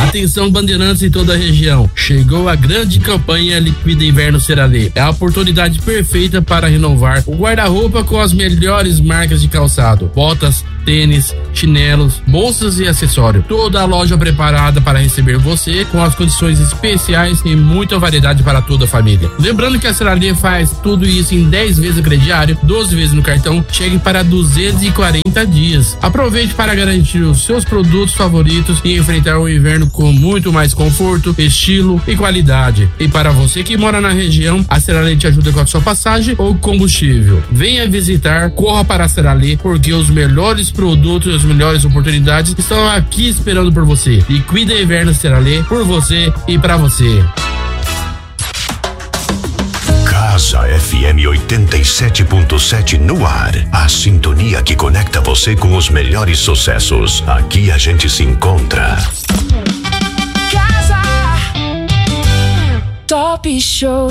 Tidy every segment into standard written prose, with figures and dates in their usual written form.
Atenção, bandeirantes em toda a região. Chegou a grande campanha Liquida Inverno Ceralê. É a oportunidade perfeita para renovar o guarda-roupa com as melhores marcas de calçado, botas, tênis, chinelos, bolsas e acessórios. Toda a loja preparada para receber você com as condições especiais e muita variedade para toda a família. Lembrando que a Ceralê faz tudo isso em 10 vezes no crediário, 12 vezes no cartão, chegue para 240 dias. Aproveite para garantir os seus produtos favoritos e enfrentar o inverno com muito mais conforto, estilo e qualidade. E para você que mora na região, a Ceralê te ajuda com a sua passagem ou combustível. Venha visitar, corra para a Ceralê, porque os melhores produtos e as melhores oportunidades estão aqui esperando por você. Liquida Inverno Ceralê, por você e para você. Casa FM 87.7 no ar. A sintonia que conecta você com os melhores sucessos. Aqui a gente se encontra. Casa Top Show.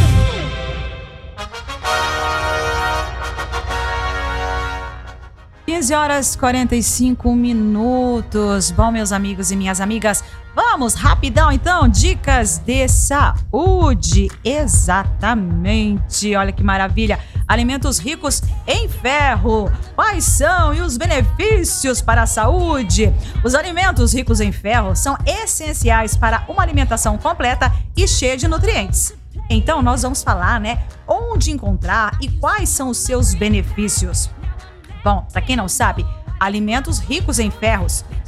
Horas 45 minutos. Bom, meus amigos e minhas amigas, vamos rapidão então, dicas de saúde. Exatamente, olha que maravilha. Alimentos ricos em ferro. Quais são e os benefícios para a saúde? Os alimentos ricos em ferro são essenciais para uma alimentação completa e cheia de nutrientes. Então nós vamos falar, onde encontrar e quais são os seus benefícios. Bom, para quem não sabe, alimentos ricos em ferro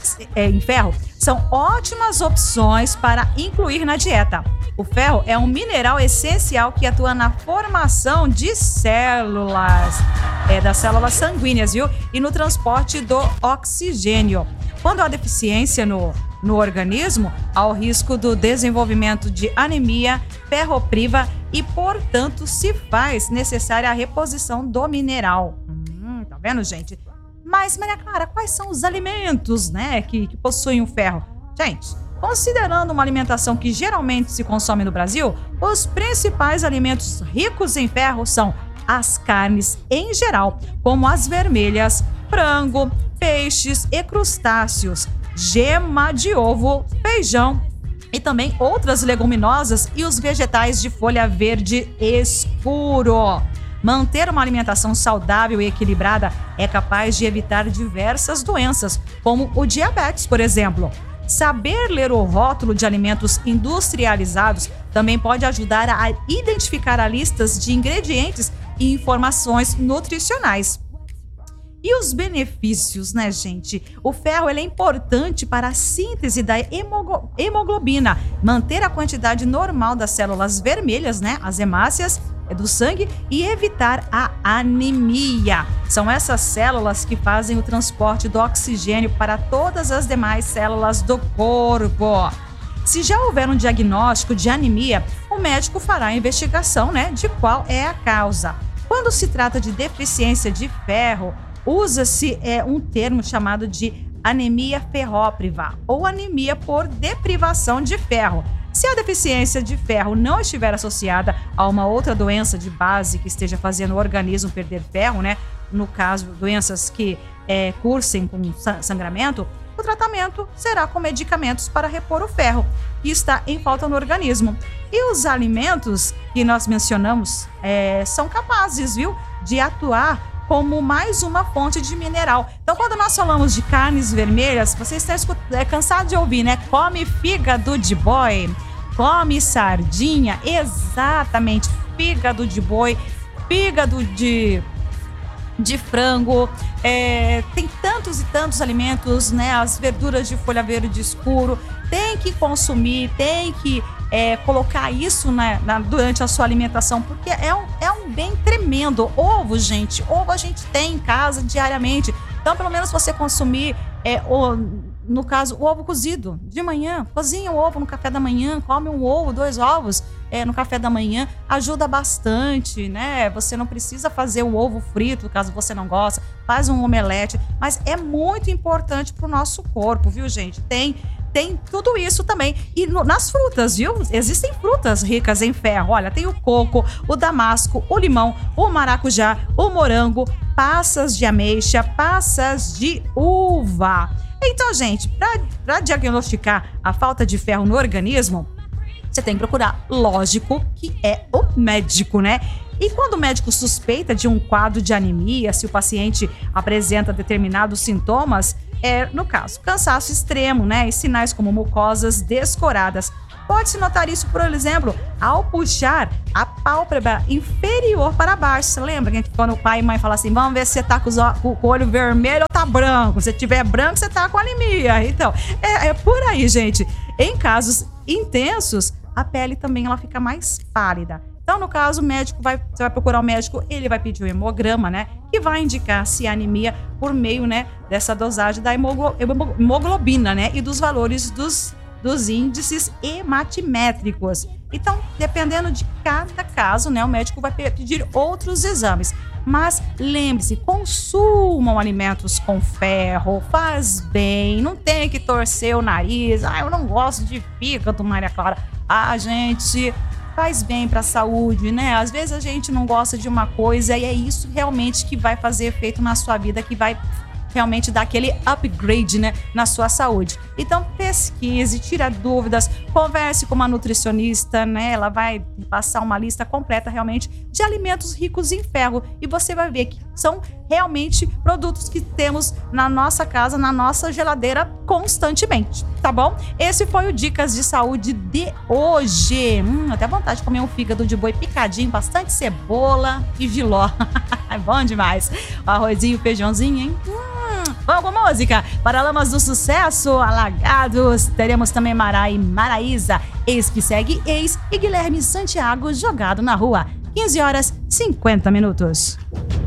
são ótimas opções para incluir na dieta. O ferro é um mineral essencial que atua na formação de células, das células sanguíneas, viu? E no transporte do oxigênio. Quando há deficiência no organismo, há o risco do desenvolvimento de anemia, ferropriva e, portanto, se faz necessária a reposição do mineral. Tá vendo, gente? Mas, Maria Clara, quais são os alimentos, que possuem o ferro? Gente, considerando uma alimentação que geralmente se consome no Brasil, os principais alimentos ricos em ferro são as carnes em geral, como as vermelhas, frango, peixes e crustáceos, gema de ovo, feijão e também outras leguminosas e os vegetais de folha verde escuro. Manter uma alimentação saudável e equilibrada é capaz de evitar diversas doenças, como o diabetes, por exemplo. Saber ler o rótulo de alimentos industrializados também pode ajudar a identificar a listas de ingredientes e informações nutricionais. E os benefícios, gente? O ferro é importante para a síntese da hemoglobina, manter a quantidade normal das células vermelhas, as hemácias, do sangue e evitar a anemia. São essas células que fazem o transporte do oxigênio para todas as demais células do corpo. Se já houver um diagnóstico de anemia, o médico fará a investigação, de qual é a causa. Quando se trata de deficiência de ferro, usa-se um termo chamado de anemia ferrópriva ou anemia por deprivação de ferro. Se a deficiência de ferro não estiver associada a uma outra doença de base que esteja fazendo o organismo perder ferro, no caso, doenças que cursem com sangramento, o tratamento será com medicamentos para repor o ferro que está em falta no organismo. E os alimentos que nós mencionamos são capazes, de atuar como mais uma fonte de mineral. Então, quando nós falamos de carnes vermelhas, você está cansado de ouvir, come fígado de boi, come sardinha, exatamente, fígado de boi, fígado de frango, tem tantos e tantos alimentos, as verduras de folha verde escuro, tem que consumir, tem que colocar isso durante a sua alimentação, porque é um bem tremendo. Ovo, gente, ovo a gente tem em casa diariamente, então pelo menos você consumir, no caso, o ovo cozido de manhã, cozinha o ovo no café da manhã, come um ovo, 2 ovos no café da manhã, ajuda bastante, Você não precisa fazer o ovo frito, caso você não gosta, faz um omelete, mas é muito importante para o nosso corpo, viu, gente? Tem tudo isso também. E nas frutas, viu? Existem frutas ricas em ferro. Olha, tem o coco, o damasco, o limão, o maracujá, o morango, passas de ameixa, passas de uva. Então, gente, para diagnosticar a falta de ferro no organismo, você tem que procurar, lógico, que é o médico, né? E quando o médico suspeita de um quadro de anemia, se o paciente apresenta determinados sintomas, no caso, cansaço extremo, né? E sinais como mucosas descoradas. Pode-se notar isso, por exemplo, ao puxar a pálpebra inferior para baixo. Você lembra que quando o pai e mãe falam assim, vamos ver se você tá com o olho vermelho ou tá branco. Se tiver branco, você tá com anemia. Então, é por aí, gente. Em casos intensos, a pele também ela fica mais pálida. Então, no caso, você vai procurar o médico, ele vai pedir o hemograma, né? Que vai indicar se a anemia por meio, né, dessa dosagem da hemoglobina, né? E dos valores dos índices hematimétricos. Então, dependendo de cada caso, né, o médico vai pedir outros exames. Mas lembre-se, consumam alimentos com ferro, faz bem, não tem que torcer o nariz. Eu não gosto de fígado, Maria Clara. Gente, faz bem para a saúde, né? Às vezes a gente não gosta de uma coisa e é isso realmente que vai fazer efeito na sua vida, que vai realmente dar aquele upgrade, né, na sua saúde. Então, pesquise, tira dúvidas, converse com uma nutricionista, né? Ela vai passar uma lista completa realmente de alimentos ricos em ferro e você vai ver que são realmente produtos que temos na nossa casa, na nossa geladeira constantemente, tá bom? Esse foi o Dicas de Saúde de hoje. Até vontade de comer um fígado de boi picadinho, bastante cebola e jiló. É bom demais. O arrozinho, feijãozinho, hein? Vamos com música. Paralamas do Sucesso, Alagados. Teremos também Mará e Maraísa, Ex que segue ex, e Guilherme Santiago, Jogado na Rua. 15 horas, 50 minutos.